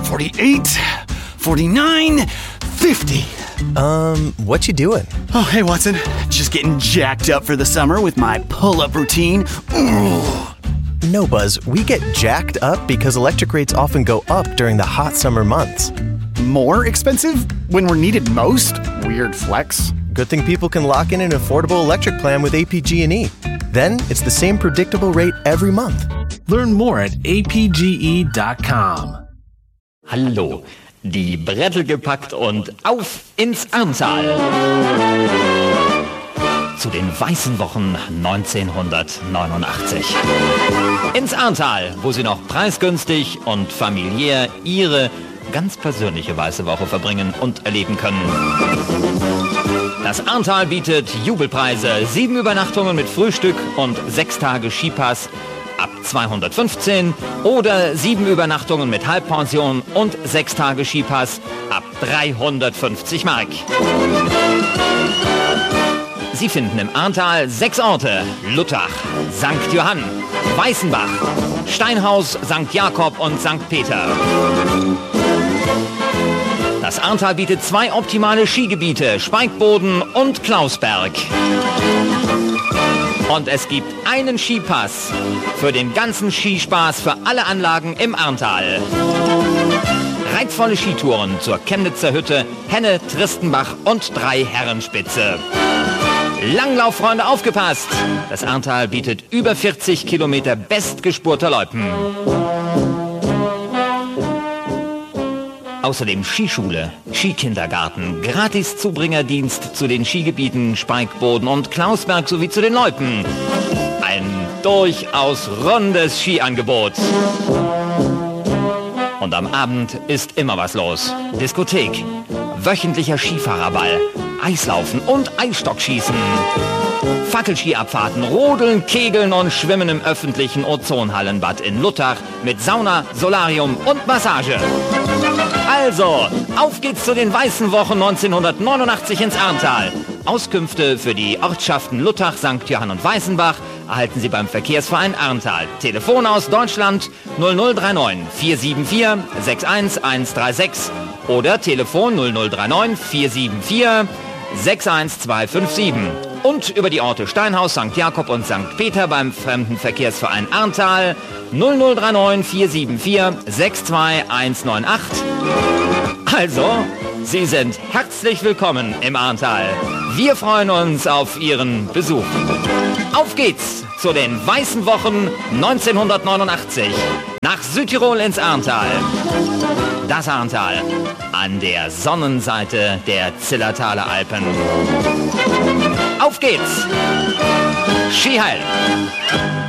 48, 49, 50. What you doing? Oh, hey, Watson. Just getting jacked up for the summer with my pull-up routine. Ooh. No, Buzz, we get jacked up because electric rates often go up during the hot summer months. More expensive when we're needed most? Weird flex. Good thing people can lock in an affordable electric plan with APG&E. Then it's the same predictable rate every month. Learn more at apge.com. Hallo, die Brettel gepackt und auf ins Arntal. Zu den weißen Wochen 1989. Ins Arntal, wo Sie noch preisgünstig und familiär Ihre ganz persönliche weiße Woche verbringen und erleben können. Das Arntal bietet Jubelpreise, 7 Übernachtungen mit Frühstück und 6 Tage Skipass ab 215 oder 7 Übernachtungen mit Halbpension und 6 Tage Skipass ab 350 Mark. Sie finden im Arntal 6 Orte: Luttach, St. Johann, Weißenbach, Steinhaus, St. Jakob und St. Peter. Das Arntal bietet 2 optimale Skigebiete, Speikboden und Klausberg. Und es gibt einen Skipass für den ganzen Skispaß für alle Anlagen im Arntal. Reizvolle Skitouren zur Chemnitzer Hütte, Henne, Tristenbach und 3 Herrenspitze. Langlauffreunde, aufgepasst! Das Arntal bietet über 40 Kilometer bestgespurter Loipen. Außerdem Skischule, Skikindergarten, Gratis-Zubringerdienst zu den Skigebieten Speikboden und Klausberg sowie zu den Loipen. Ein durchaus rundes Skiangebot. Und am Abend ist immer was los. Diskothek, wöchentlicher Skifahrerball, Eislaufen und Eisstockschießen. Fackelskiabfahrten, Rodeln, Kegeln und Schwimmen im öffentlichen Ozonhallenbad in Luttach mit Sauna, Solarium und Massage. Also, auf geht's zu den weißen Wochen 1989 ins Arntal. Auskünfte für die Ortschaften Luttach, St. Johann und Weißenbach erhalten Sie beim Verkehrsverein Arntal. Telefon aus Deutschland 0039 474 61136 oder Telefon 0039 474 61257. Und über die Orte Steinhaus, St. Jakob und St. Peter beim Fremdenverkehrsverein Arntal 0039 474 62198. Also, Sie sind herzlich willkommen im Arntal. Wir freuen uns auf Ihren Besuch. Auf geht's zu den weißen Wochen 1989 nach Südtirol ins Arntal. Das Arntal an der Sonnenseite der Zillertaler Alpen. Auf geht's! Ski heil!